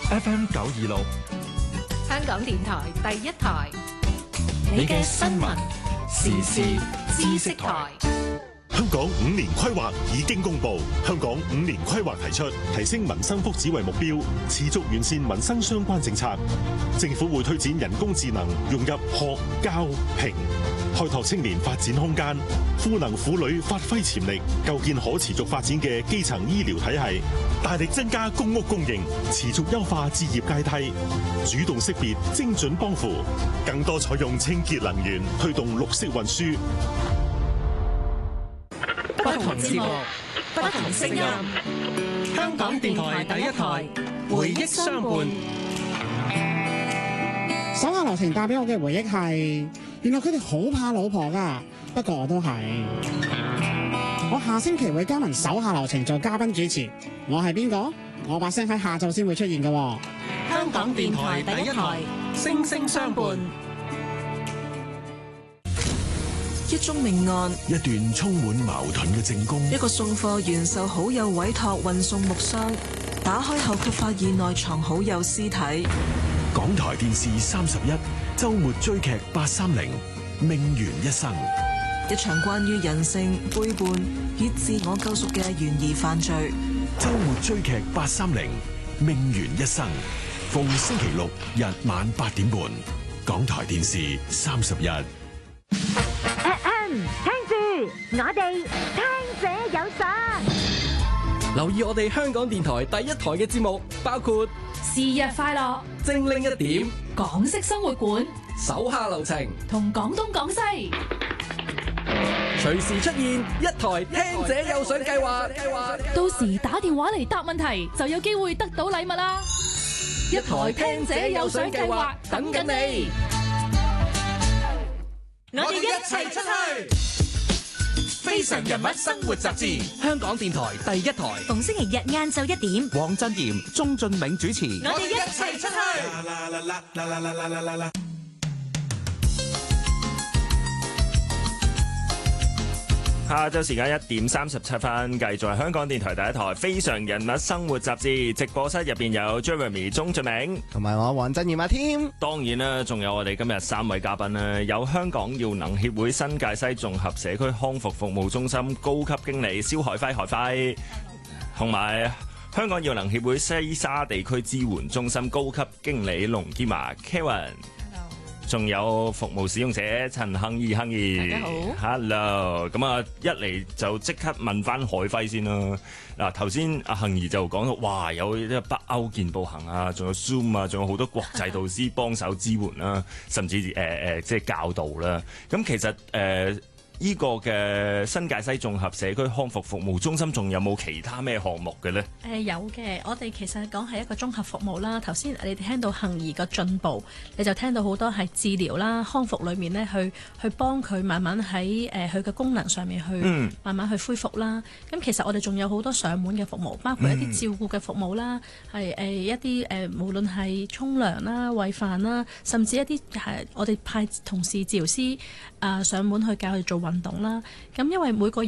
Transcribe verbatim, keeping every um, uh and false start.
F M 九二六， 香港電台第一台，你嘅新聞時事知識台。 香港五年規劃已經公布，香港五年規劃提出提升民生福祉為目標，持續完善民生相關政策。政府會推展人工智能融入學、教、評，開拓青年發展空間，賦能婦女發揮潛力，構建可持續發展嘅基層醫療體系，大力增加公屋供應，持續優化置業階梯，主動識別精準幫扶，更多採用清潔能源，推動綠色運輸。 不同節目，不同聲音。香港電台第一台，回憶相伴。 手下留情帶俾我嘅回憶係，原來佢哋好怕老婆噶，不過我都係。我下星期會加盟手下留情做嘉賓主持，我係邊個？我把聲喺下晝先會出現噶。 香港電台第一台，聲聲相伴。 一宗命案， 一段充滿矛盾嘅證供， 一個送貨員受好友委託運送木箱，打開後卻發現內藏好友屍體。 港台電視三十一周末追劇八三零命懸一生， 一場關於人性背叛與自我救贖嘅懸疑犯罪。 周末追劇八三零命懸一生，逢星期六日晚八點半，港台電視三十一。 聽住，我哋聽者有信。 留意我哋香港電台第一台嘅節目，包括是日快樂、 精靈一點、 港式生活館、 手下留情同廣東廣西。 隨時出現一台聽者有信計劃， 到時打電話嚟答問題，就有機會得到禮物啦！一台聽者有信計劃等緊你。 我哋一齊出去！非常人物生活雜誌，香港電台第一台， 逢星期日晏晝一點， 黃振賢、鍾俊銘主持。 我哋一齊出去！ 下晝時間一點三十七分，繼續係香港電台第一台《非常人物生活雜誌》直播室入邊有 Jeremy、鍾俊銘同埋我黃振賢阿添。 當然啦，仲有我哋今日三位嘉賓啦，有香港耀能協會新界西綜合社區康復服務中心高級經理蕭海輝海輝，同埋香港耀能協會西沙地區支援中心高級經理龍劍華 Kevin。仲有服務使用者陳幸儀，幸儀， 大家好 ，Hello， 咁啊，一嚟就即刻問翻海輝先啦。嗱，頭先阿幸儀就講到，哇，有啲北歐健步行啊，仲有 Zoom 啊，仲有好多國際導師幫手支援啦，甚至誒誒、呃，即係教導啦。咁其實誒。呃呢個嘅新界西綜合社區康復服務中心仲有冇其他咩項目嘅呢？ 誒、呃、有嘅，我哋其實講係一個綜合服務啦。頭先你哋聽到幸儀個進步，你就聽到好多係治療啦、康復裏面咧，去去幫佢慢慢喺誒佢嘅功能上面去慢慢去恢復啦。咁、嗯、其實我哋仲有好多上門嘅服務，包括一啲照顧嘅服務啦，係誒、呃、一啲誒、呃、無論係沖涼啦、餵飯啦，甚至一啲係我哋派同事治療師啊、呃、上門去教佢做運動啦，咁因為每個